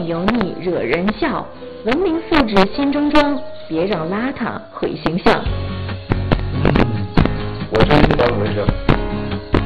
油腻惹人笑，文明素质心中装，别让邋遢毁形象。 我是导主任。